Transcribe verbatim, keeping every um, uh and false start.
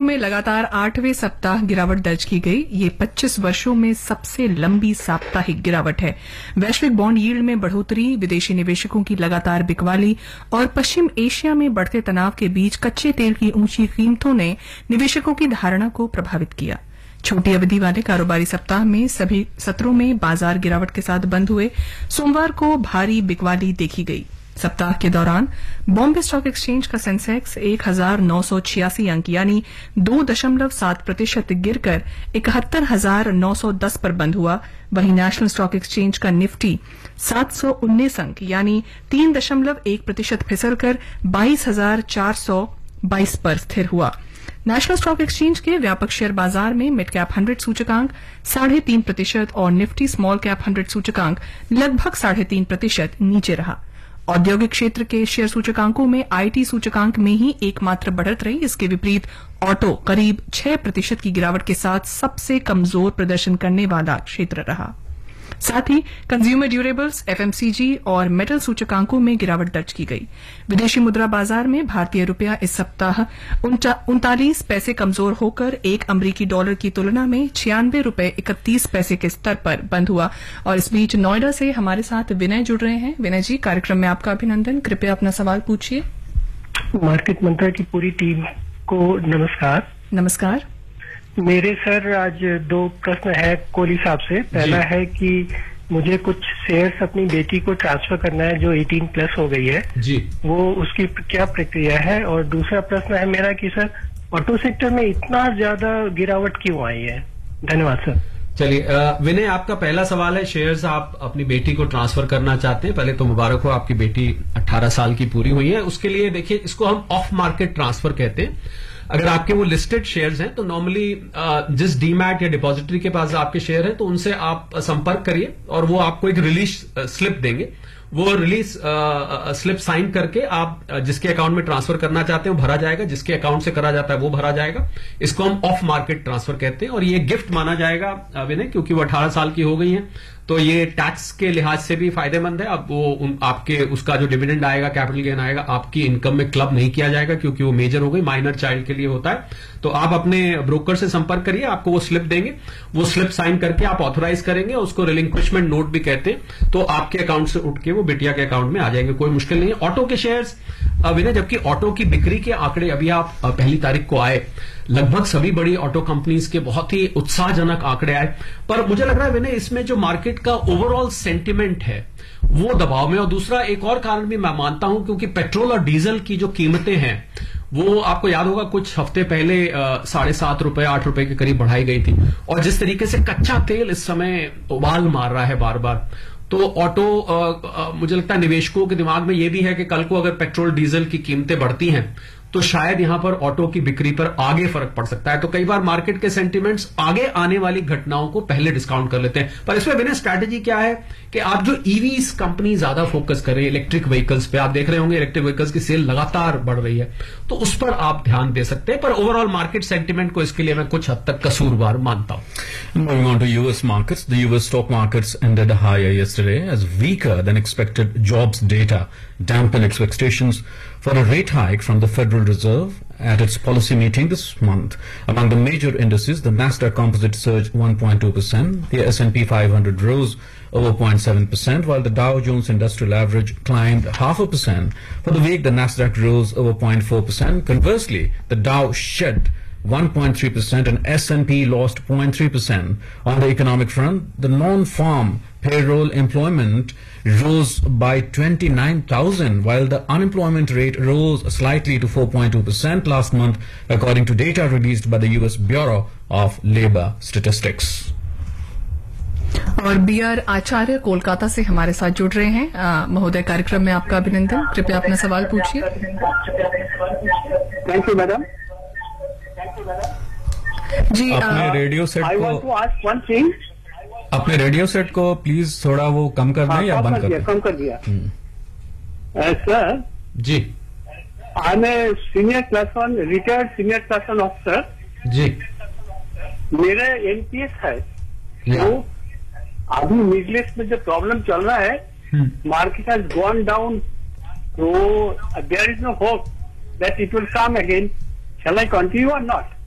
में लगातार आठवें सप्ताह गिरावट दर्ज की गई। ये पच्चीस वर्षों में सबसे लंबी साप्ताहिक गिरावट है। वैश्विक बॉन्ड यील्ड में बढ़ोतरी, विदेशी निवेशकों की लगातार बिकवाली और पश्चिम एशिया में बढ़ते तनाव के बीच कच्चे तेल की ऊंची कीमतों ने निवेशकों की धारणा को प्रभावित किया। छोटी अवधि वाले कारोबारी सप्ताह में सभी सत्रों में बाजार गिरावट के साथ बंद हुए। सोमवार को भारी बिकवाली देखी गई। सप्ताह के दौरान बॉम्बे स्टॉक एक्सचेंज का सेंसेक्स एक हजार नौ सौ छियासी अंक यानी दो दशमलव सात प्रतिशत गिरकर इकहत्तर हजार नौ सौ दस पर बंद हुआ। वहीं नेशनल स्टॉक एक्सचेंज का निफ्टी सात सौ उन्नीस अंक यानी तीन दशमलव एक प्रतिशत फिसलकर बाईस हजार चार सौ बाईस पर स्थिर हुआ। नेशनल स्टॉक एक्सचेंज के व्यापक शेयर बाजार में मिड कैप हंड्रेड सूचकांक साढ़े तीन प्रतिशत और निफ्टी स्मॉल कैप हंड्रेड सूचकांक लगभग साढ़े तीन प्रतिशत नीचे रहा। औद्योगिक क्षेत्र के शेयर सूचकांकों में आईटी सूचकांक में ही एकमात्र बढ़त रही। इसके विपरीत ऑटो करीब छह प्रतिशत की गिरावट के साथ सबसे कमजोर प्रदर्शन करने वाला क्षेत्र रहा। साथ ही कंज्यूमर ड्यूरेबल्स, एफएमसीजी और मेटल सूचकांकों में गिरावट दर्ज की गई। विदेशी मुद्रा बाजार में भारतीय रुपया इस सप्ताह उनतालीस पैसे कमजोर होकर एक अमरीकी डॉलर की तुलना में छियानवे रुपए इकतीस पैसे के स्तर पर बंद हुआ। और इस बीच नोएडा से हमारे साथ विनय जुड़ रहे हैं। विनय जी, कार्यक्रम में आपका अभिनंदन। कृपया अपना सवाल पूछिए। मार्केट मंत्रा की पूरी टीम को नमस्कार। नमस्कार। मेरे सर आज दो प्रश्न है कोहली साहब से। पहला है कि मुझे कुछ शेयर्स अपनी बेटी को ट्रांसफर करना है जो अठारह प्लस हो गई है जी, वो उसकी क्या प्रक्रिया है। और दूसरा प्रश्न है मेरा कि सर ऑटो सेक्टर में इतना ज्यादा गिरावट क्यों आई है। धन्यवाद सर। चलिए विनय, आपका पहला सवाल है शेयर्स आप अपनी बेटी को ट्रांसफर करना चाहते हैं। पहले तो मुबारक हो, आपकी बेटी अठारह साल की पूरी हुई है। उसके लिए देखिए, इसको हम ऑफ मार्केट ट्रांसफर कहते हैं। अगर आपके वो लिस्टेड शेयर्स हैं तो नॉर्मली जिस डीमैट या डिपॉजिटरी के पास आपके शेयर हैं तो उनसे आप संपर्क करिए और वो आपको एक रिलीज स्लिप देंगे। वो रिलीज स्लिप साइन करके आप जिसके अकाउंट में ट्रांसफर करना चाहते हैं वो भरा जाएगा, जिसके अकाउंट से करा जाता है वो भरा जाएगा। इसको हम ऑफ मार्केट ट्रांसफर कहते हैं और ये गिफ्ट माना जाएगा विनय, क्योंकि वो अठारह साल की हो गई है तो ये टैक्स के लिहाज से भी फायदेमंद है। अब वो उन, आपके उसका जो डिविडेंड आएगा, कैपिटल गेन आएगा, आपकी इनकम में क्लब नहीं किया जाएगा क्योंकि वो मेजर हो गई, माइनर चाइल्ड के लिए होता है। तो आप अपने ब्रोकर से संपर्क करिए, आपको वो स्लिप देंगे। वो स्लिप साइन करके आप ऑथोराइज करेंगे, उसको रिलिंक्विशमेंट नोट भी कहते हैं। तो आपके अकाउंट से उठ के वो बिटिया के अकाउंट में आ जाएंगे, कोई मुश्किल नहीं है। ऑटो के शेयर्स विनय, जबकि ऑटो की बिक्री के आंकड़े अभी आप पहली तारीख को आए, लगभग सभी बड़ी ऑटो कंपनीज के बहुत ही उत्साहजनक आंकड़े आए, पर मुझे लग रहा है विनय इसमें जो मार्केट का ओवरऑल सेंटिमेंट है वो दबाव में। और दूसरा एक और कारण भी मैं मानता हूं, क्योंकि पेट्रोल और डीजल की जो कीमतें हैं वो आपको याद होगा कुछ हफ्ते पहले साढ़े सात रुपए आठ रुपए के करीब बढ़ाई गई थी। और जिस तरीके से कच्चा तेल इस समय उबाल मार रहा है बार बार, तो ऑटो आ, आ, मुझे लगता है निवेशकों के दिमाग में ये भी है कि कल को अगर पेट्रोल डीजल की कीमतें बढ़ती हैं तो शायद यहां पर ऑटो की बिक्री पर आगे फर्क पड़ सकता है। तो कई बार मार्केट के सेंटिमेंट्स आगे आने वाली घटनाओं को पहले डिस्काउंट कर लेते हैं। पर इसमें बिना स्ट्रैटेजी क्या है कि आप जो ईवीज कंपनी ज्यादा फोकस करें इलेक्ट्रिक व्हीकल्स पे, आप देख रहे होंगे इलेक्ट्रिक व्हीकल्स की सेल लगातार बढ़ रही है, तो उस पर आप ध्यान दे सकते हैं। पर ओवरऑल मार्केट सेंटिमेंट को इसके लिए मैं कुछ हद तक कसूरवार मानता हूं। Moving on to U S markets, the U S stock markets ended higher yesterday as weaker than expected jobs data dampened expectations for a rate hike from the Federal Reserve at its policy meeting this month. Among the major indices, the Nasdaq Composite surged one point two percent, the S and P five hundred rose over zero point seven percent, while the Dow Jones Industrial Average climbed half a percent. For the week, the Nasdaq rose over zero point four percent. Conversely, the Dow shed one point three percent and S and P lost zero point three percent. On the economic front, the non-farm payroll employment rose by twenty-nine thousand, while the unemployment rate rose slightly to four point two percent last month, according to data released by the U S Bureau of Labor Statistics. और B are आचार्य कोलकाता से हमारे साथ जुड़ रहे हैं। महोदय, कार्यक्रम में आपका अभिनंदन। कृपया अपना सवाल पूछिए। Thank you madam. जी, अपने radio set I want to ask one thing. अपने रेडियो सेट को प्लीज थोड़ा वो कम कर दें या बंद कर दें। कम कर दिया sir ji. I M a senior class one retired senior class one officer जी। मेरा एनपीएस है, तो अभी मिडिल ईस्ट में जो प्रॉब्लम चल रहा है, मार्केट हैज गॉन डाउन, तो there is no hope that it will come again. Shell I continue और नॉट?